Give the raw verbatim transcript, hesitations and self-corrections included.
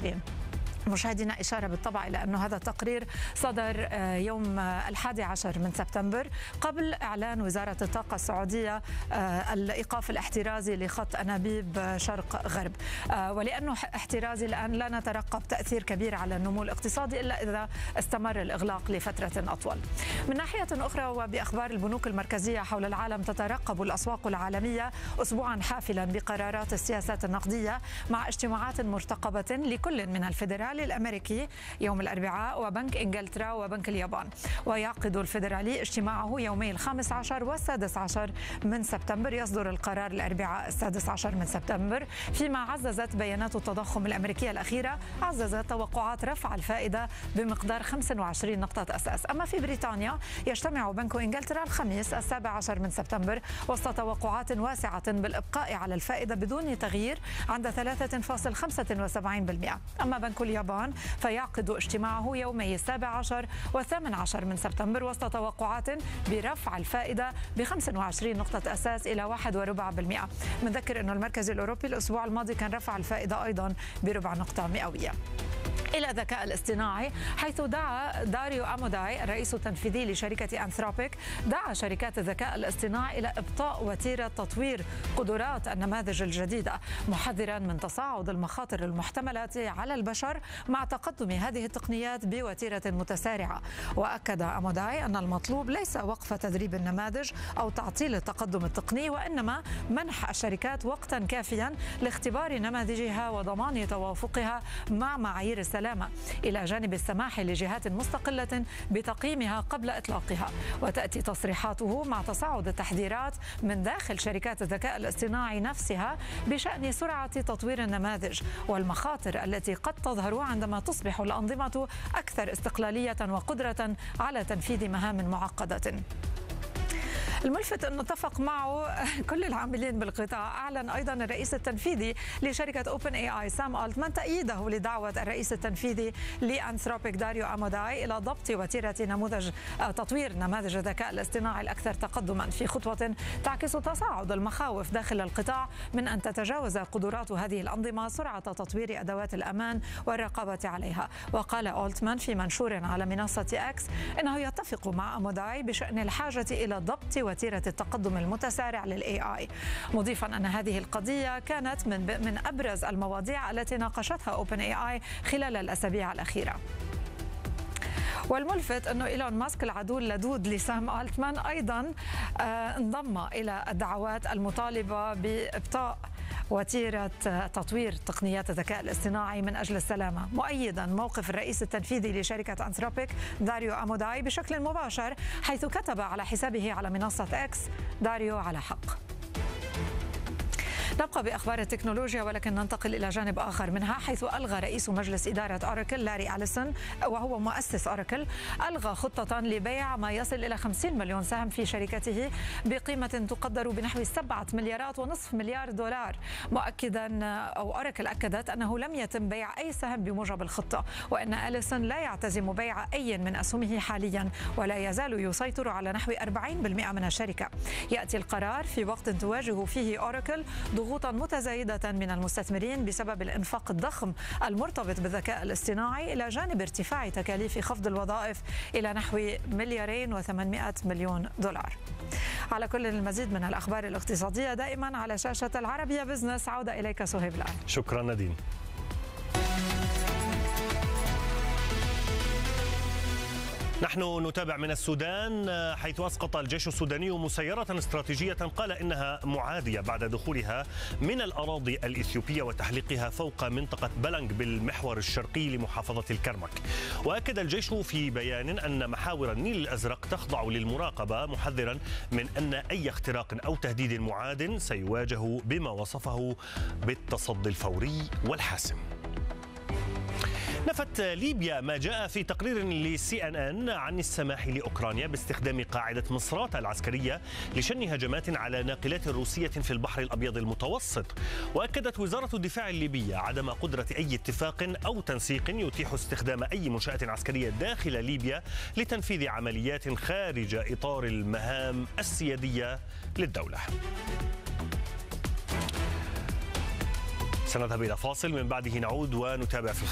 وعشرين. مشاهدينا، إشارة بالطبع إلى أن هذا التقرير صدر يوم الحادي عشر من سبتمبر قبل إعلان وزارة الطاقة السعودية الإيقاف الاحترازي لخط أنابيب شرق غرب. ولأنه احترازي الآن لا نترقب تأثير كبير على النمو الاقتصادي إلا إذا استمر الإغلاق لفترة أطول. من ناحية أخرى، وبأخبار البنوك المركزية حول العالم، تترقب الأسواق العالمية أسبوعا حافلا بقرارات السياسات النقدية مع اجتماعات مرتقبة لكل من الفيدرالي الأمريكي يوم الأربعاء وبنك إنجلترا وبنك اليابان. ويعقد الفيدرالي اجتماعه يومي الخامس عشر والسادس عشر من سبتمبر. يصدر القرار الأربعاء السادس عشر من سبتمبر، فيما عززت بيانات التضخم الأمريكية الأخيرة عززت توقعات رفع الفائدة بمقدار خمسة وعشرين نقطة أساس. أما في بريطانيا، يجتمع بنك إنجلترا الخميس السابع عشر من سبتمبر وسط توقعات واسعة بالإبقاء على الفائدة بدون تغيير عند ثلاثة فاصلة خمسة وسبعين بالمئة. أما بنك اليابان فيعقد اجتماعه يومي السابع عشر والثامن عشر من سبتمبر وسط توقعات برفع الفائدة ب خمسة وعشرين نقطة أساس إلى واحد وربع بالمئة. نذكر أن المركز الأوروبي الأسبوع الماضي كان رفع الفائدة أيضا بربع نقطة مئوية. إلى الذكاء الاصطناعي، حيث دعا داريو أموداي الرئيس التنفيذي لشركة أنثروبيك دعا شركات الذكاء الاصطناعي إلى إبطاء وتيرة تطوير قدرات النماذج الجديدة، محذرا من تصاعد المخاطر المحتملة على البشر مع تقدم هذه التقنيات بوتيرة متسارعة. وأكد أموداي أن المطلوب ليس وقف تدريب النماذج أو تعطيل التقدم التقني، وإنما منح الشركات وقتا كافيا لاختبار نماذجها وضمان توافقها مع معايير السلامة، إلى جانب السماح لجهات مستقلة بتقييمها قبل إطلاقها. وتأتي تصريحاته مع تصاعد التحذيرات من داخل شركات الذكاء الاصطناعي نفسها بشأن سرعة تطوير النماذج والمخاطر التي قد تظهر عندما تصبح الأنظمة أكثر استقلالية وقدرة على تنفيذ مهام معقدة. الملفت أن اتفق معه كل العاملين بالقطاع. أعلن أيضا الرئيس التنفيذي لشركة أوبن اي اي سام ألتمان تأييده لدعوة الرئيس التنفيذي لأنثروبيك داريو أموداي إلى ضبط وتيرة نموذج تطوير نماذج الذكاء الاصطناعي الأكثر تقدما، في خطوة تعكس تصاعد المخاوف داخل القطاع من أن تتجاوز قدرات هذه الأنظمة سرعة تطوير أدوات الأمان والرقابة عليها. وقال ألتمان في منشور على منصة إكس إنه يتفق مع أموداي بشأن الحاجة إلى ضبط وتيرة التقدم المتسارع للاي اي، مضيفا ان هذه القضيه كانت من من ابرز المواضيع التي ناقشتها اوبن اي اي خلال الاسابيع الاخيره. والملفت أنه إيلون ماسك العدو اللدود لسام ألتمان أيضا انضم إلى الدعوات المطالبة بإبطاء وتيرة تطوير تقنيات الذكاء الاصطناعي من أجل السلامة، مؤيدا موقف الرئيس التنفيذي لشركة أنثروبيك داريو أموداي بشكل مباشر، حيث كتب على حسابه على منصة إكس: داريو على حق. نبقى بأخبار التكنولوجيا ولكن ننتقل إلى جانب آخر منها، حيث ألغى رئيس مجلس إدارة أوراكل لاري أليسون، وهو مؤسس أوراكل، ألغى خطة لبيع ما يصل إلى خمسين مليون سهم في شركته بقيمة تقدر بنحو سبعة مليارات ونصف مليار دولار، مؤكدا أو أوراكل أكدت أنه لم يتم بيع أي سهم بموجب الخطة، وأن أليسون لا يعتزم بيع أي من أسهمه حاليا ولا يزال يسيطر على نحو أربعين بالمئة من الشركة. يأتي القرار في وقت تواجه فيه أوراكل ضغوطا متزايدة من المستثمرين بسبب الإنفاق الضخم المرتبط بالذكاء الاصطناعي، إلى جانب ارتفاع تكاليف خفض الوظائف إلى نحو مليارين وثمانمائة مليون دولار. على كل المزيد من الأخبار الاقتصادية دائما على شاشة العربية بزنس. عودة إليك صهيب الآن. شكرا نادين. نحن نتابع من السودان، حيث أسقط الجيش السوداني مسيرة استراتيجية قال إنها معادية بعد دخولها من الأراضي الإثيوبية وتحليقها فوق منطقة بلنج بالمحور الشرقي لمحافظة الكرمك. وأكد الجيش في بيان أن محاور النيل الأزرق تخضع للمراقبة، محذرا من أن أي اختراق أو تهديد معاد سيواجه بما وصفه بالتصدي الفوري والحاسم. نفت ليبيا ما جاء في تقرير لسي ان ان عن السماح لاوكرانيا باستخدام قاعده مصراتة العسكريه لشن هجمات على ناقلات روسيه في البحر الابيض المتوسط. واكدت وزاره الدفاع الليبيه عدم قدره اي اتفاق او تنسيق يتيح استخدام اي منشاه عسكريه داخل ليبيا لتنفيذ عمليات خارج اطار المهام السياديه للدوله. سنذهب الى فاصل، من بعده نعود ونتابع في